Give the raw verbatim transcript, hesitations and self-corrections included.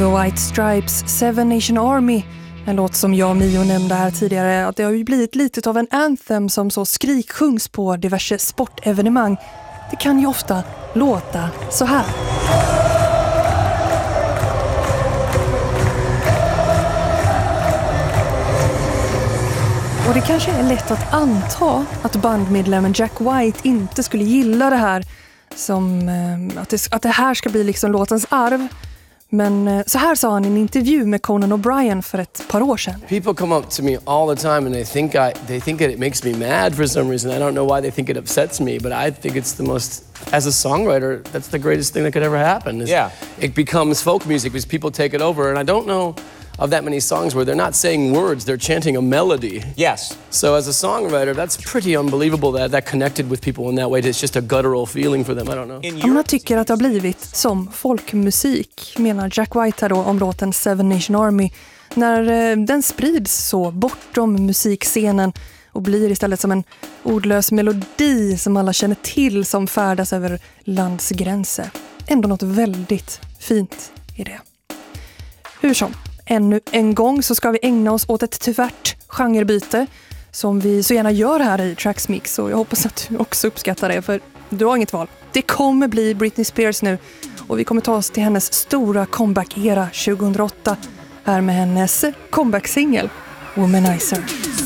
The White Stripes, Seven Nation Army. En låt som jag och Mio nämnde här tidigare, att det har ju blivit lite av en anthem som så skriksjungs på diverse sportevenemang. Det kan ju ofta låta så här. Och det kanske är lätt att anta att bandmedlemmen Jack White inte skulle gilla det här, som att det, att det här ska bli liksom låtens arv. Men så här sa han i en intervju med Conan O'Brien för ett par år sedan. People come up to me all the time and they think I they think that it makes me mad for some reason. I don't know why they think it upsets me, but I think it's the most, as a songwriter, that's the greatest thing that could ever happen. Yeah. It becomes folk music because people take it over, and I don't know of that many songs where they're not saying words, they're chanting a melody. Yes. So as a songwriter, that's pretty unbelievable that that connected with people in that way. It's just a guttural feeling for them, I don't know. Han tycker att det har blivit som folkmusik, menar Jack White här då om låten Seven Nation Army, när den sprids så bortom musikscenen och blir istället som en ordlös melodi som alla känner till, som färdas över landsgränser. Ändå något väldigt fint i det. Hur som, ännu en gång så ska vi ägna oss åt ett tvärt genrebyte som vi så gärna gör här i Tracksmix, och jag hoppas att du också uppskattar det, för du har inget val. Det kommer bli Britney Spears nu, och vi kommer ta oss till hennes stora comeback-era tjugohundraåtta här med hennes comeback-singel Womanizer.